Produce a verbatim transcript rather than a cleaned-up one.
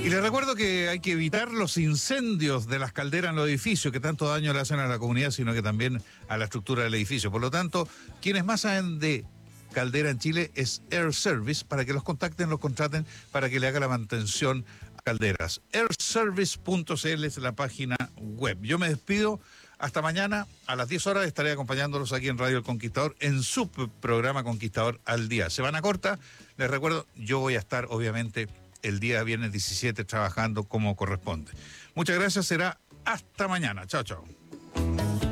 Y les recuerdo que hay que evitar los incendios de las calderas en los edificios, que tanto daño le hacen a la comunidad, sino que también a la estructura del edificio. Por lo tanto, quienes más saben de caldera en Chile es Air Service, para que los contacten, los contraten, para que le haga la mantención a calderas. air service punto c l es la página web. Yo me despido. Hasta mañana a las diez horas estaré acompañándolos aquí en Radio El Conquistador en su programa Conquistador al Día. Semana corta, les recuerdo, yo voy a estar obviamente el día viernes diecisiete trabajando como corresponde. Muchas gracias, será hasta mañana. Chao, chao.